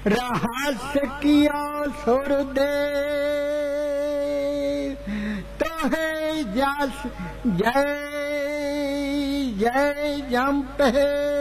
रहस्य किया सुर दे तोहे जस जय जय जंप है